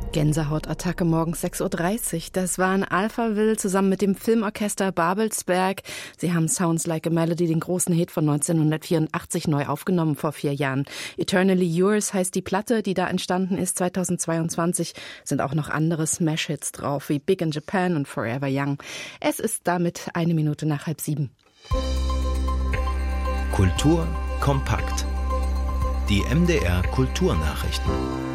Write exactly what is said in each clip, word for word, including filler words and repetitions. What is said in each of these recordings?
Gänsehautattacke morgens sechs Uhr dreißig. Das waren Alphaville zusammen mit dem Filmorchester Babelsberg. Sie haben Sounds Like a Melody, den großen Hit von neunzehnhundertvierundachtzig, neu aufgenommen vor vier Jahren. Eternally Yours heißt die Platte, die da entstanden ist zweitausendzweiundzwanzig. Sind auch noch andere Smash-Hits drauf, wie Big in Japan und Forever Young. Es ist damit eine Minute nach halb sieben. Kultur kompakt. Die M D R Kulturnachrichten.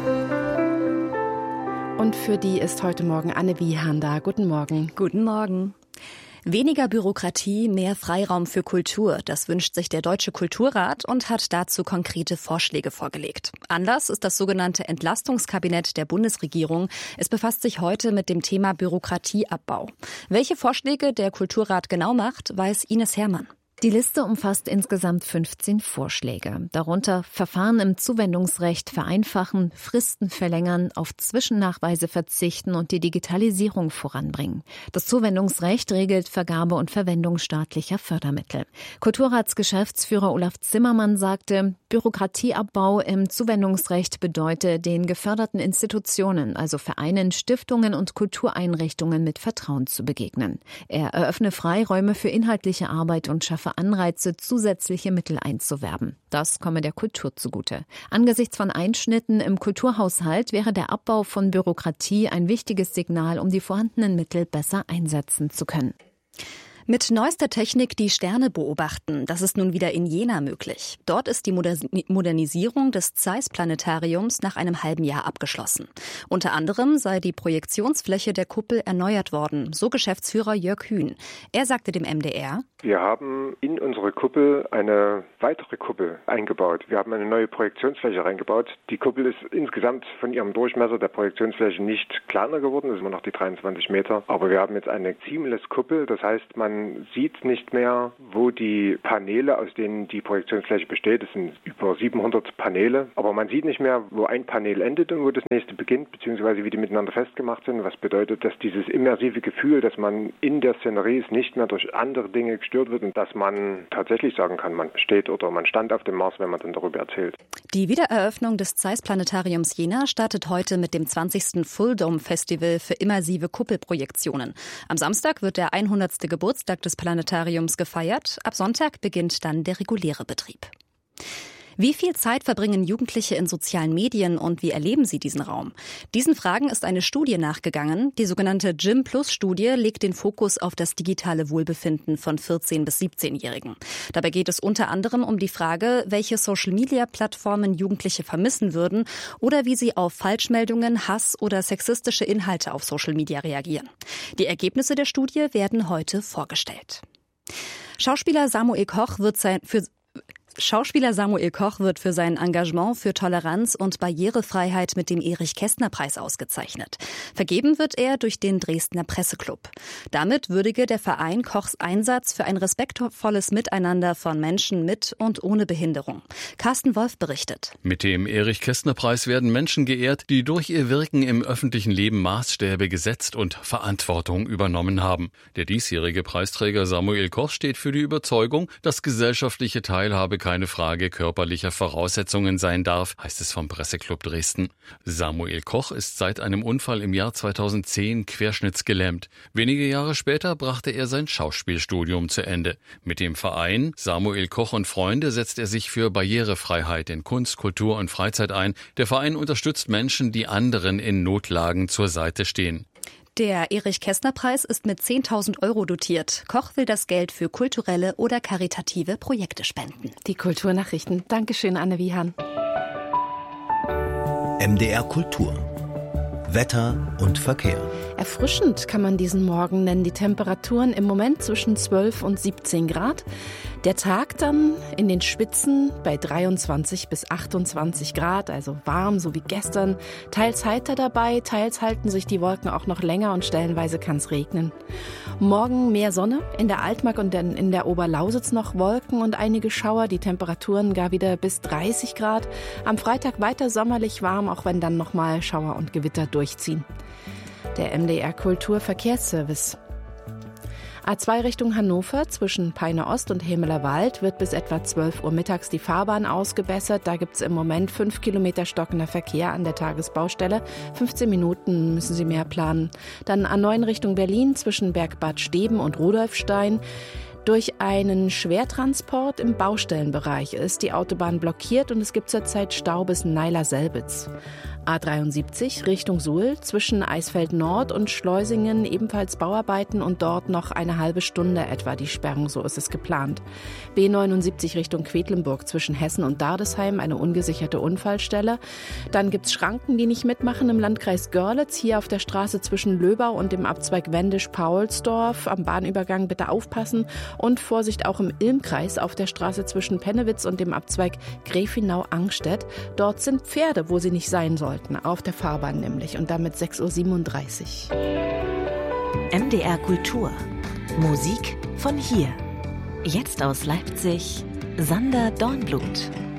Und für die ist heute Morgen Anne Wiehan da. Guten Morgen. Guten Morgen. Weniger Bürokratie, mehr Freiraum für Kultur. Das wünscht sich der Deutsche Kulturrat und hat dazu konkrete Vorschläge vorgelegt. Anlass ist das sogenannte Entlastungskabinett der Bundesregierung. Es befasst sich heute mit dem Thema Bürokratieabbau. Welche Vorschläge der Kulturrat genau macht, weiß Ines Herrmann. Die Liste umfasst insgesamt fünfzehn Vorschläge. Darunter Verfahren im Zuwendungsrecht vereinfachen, Fristen verlängern, auf Zwischennachweise verzichten und die Digitalisierung voranbringen. Das Zuwendungsrecht regelt Vergabe und Verwendung staatlicher Fördermittel. Kulturratsgeschäftsführer Olaf Zimmermann sagte, Bürokratieabbau im Zuwendungsrecht bedeute, den geförderten Institutionen, also Vereinen, Stiftungen und Kultureinrichtungen mit Vertrauen zu begegnen. Er eröffne Freiräume für inhaltliche Arbeit und schaffe Anreize, zusätzliche Mittel einzuwerben. Das komme der Kultur zugute. Angesichts von Einschnitten im Kulturhaushalt wäre der Abbau von Bürokratie ein wichtiges Signal, um die vorhandenen Mittel besser einsetzen zu können. Mit neuester Technik die Sterne beobachten, das ist nun wieder in Jena möglich. Dort ist die Modernisierung des Zeiss-Planetariums nach einem halben Jahr abgeschlossen. Unter anderem sei die Projektionsfläche der Kuppel erneuert worden, so Geschäftsführer Jörg Hühn. Er sagte dem M D R: Wir haben in unsere Kuppel eine weitere Kuppel eingebaut. Wir haben eine neue Projektionsfläche reingebaut. Die Kuppel ist insgesamt von ihrem Durchmesser der Projektionsfläche nicht kleiner geworden, das ist immer noch die dreiundzwanzig Meter. Aber wir haben jetzt eine Seamless-Kuppel, das heißt, man Man sieht nicht mehr, wo die Paneele, aus denen die Projektionsfläche besteht, es sind über siebenhundert Paneele, aber man sieht nicht mehr, wo ein Panel endet und wo das nächste beginnt, beziehungsweise wie die miteinander festgemacht sind, was bedeutet, dass dieses immersive Gefühl, dass man in der Szenerie ist, nicht mehr durch andere Dinge gestört wird und dass man tatsächlich sagen kann, man steht oder man stand auf dem Mars, wenn man dann darüber erzählt. Die Wiedereröffnung des Zeiss-Planetariums Jena startet heute mit dem zwanzigsten Full Dome Festival für immersive Kuppelprojektionen. Am Samstag wird der hundertste Geburtstag des Planetariums gefeiert. Ab Sonntag beginnt dann der reguläre Betrieb. Wie viel Zeit verbringen Jugendliche in sozialen Medien und wie erleben sie diesen Raum? Diesen Fragen ist eine Studie nachgegangen. Die sogenannte Gym Plus Studie legt den Fokus auf das digitale Wohlbefinden von vierzehn- bis siebzehnjährigen. Dabei geht es unter anderem um die Frage, welche Social-Media-Plattformen Jugendliche vermissen würden oder wie sie auf Falschmeldungen, Hass oder sexistische Inhalte auf Social Media reagieren. Die Ergebnisse der Studie werden heute vorgestellt. Schauspieler Samuel Koch wird sein für Schauspieler Samuel Koch wird für sein Engagement für Toleranz und Barrierefreiheit mit dem Erich-Kästner-Preis ausgezeichnet. Vergeben wird er durch den Dresdner Presseclub. Damit würdige der Verein Kochs Einsatz für ein respektvolles Miteinander von Menschen mit und ohne Behinderung. Carsten Wolf berichtet. Mit dem Erich-Kästner-Preis werden Menschen geehrt, die durch ihr Wirken im öffentlichen Leben Maßstäbe gesetzt und Verantwortung übernommen haben. Der diesjährige Preisträger Samuel Koch steht für die Überzeugung, dass gesellschaftliche Teilhabe keine Frage körperlicher Voraussetzungen sein darf, heißt es vom Presseclub Dresden. Samuel Koch ist seit einem Unfall im Jahr zweitausendzehn querschnittsgelähmt. Wenige Jahre später brachte er sein Schauspielstudium zu Ende. Mit dem Verein Samuel Koch und Freunde setzt er sich für Barrierefreiheit in Kunst, Kultur und Freizeit ein. Der Verein unterstützt Menschen, die anderen in Notlagen zur Seite stehen. Der Erich-Kästner-Preis ist mit zehntausend Euro dotiert. Koch will das Geld für kulturelle oder karitative Projekte spenden. Die Kulturnachrichten. Dankeschön, Anne Wiehan. M D R Kultur. Wetter und Verkehr. Erfrischend kann man diesen Morgen nennen. Die Temperaturen im Moment zwischen zwölf und siebzehn Grad. Der Tag dann in den Spitzen bei dreiundzwanzig bis achtundzwanzig Grad, also warm, so wie gestern. Teils heiter dabei, teils halten sich die Wolken auch noch länger und stellenweise kann es regnen. Morgen mehr Sonne, in der Altmark und in der Oberlausitz noch Wolken und einige Schauer. Die Temperaturen gar wieder bis dreißig Grad. Am Freitag weiter sommerlich warm, auch wenn dann nochmal Schauer und Gewitter durchziehen. Der M D R Kulturverkehrsservice. A zwei Richtung Hannover zwischen Peine Ost und Hemeler Wald wird bis etwa zwölf Uhr mittags die Fahrbahn ausgebessert. Da gibt es im Moment fünf Kilometer stockender Verkehr an der Tagesbaustelle. fünfzehn Minuten müssen Sie mehr planen. Dann A neun Richtung Berlin zwischen Bergbad Steben und Rudolfstein. Durch einen Schwertransport im Baustellenbereich ist die Autobahn blockiert und es gibt zurzeit Stau bis Neiler-Selbitz. A dreiundsiebzig Richtung Suhl zwischen Eisfeld Nord und Schleusingen ebenfalls Bauarbeiten und dort noch eine halbe Stunde etwa die Sperrung, so ist es geplant. B neunundsiebzig Richtung Quedlinburg zwischen Hessen und Dardesheim eine ungesicherte Unfallstelle. Dann gibt's Schranken, die nicht mitmachen im Landkreis Görlitz, hier auf der Straße zwischen Löbau und dem Abzweig Wendisch-Paulsdorf. Am Bahnübergang bitte aufpassen und Vorsicht auch im Ilmkreis auf der Straße zwischen Pennewitz und dem Abzweig Gräfenau-Angstedt. Dort sind Pferde, wo sie nicht sein sollen. Auf der Fahrbahn nämlich und damit sechs Uhr siebenunddreißig. M D R Kultur. Musik von hier. Jetzt aus Leipzig, Sander Dornblut.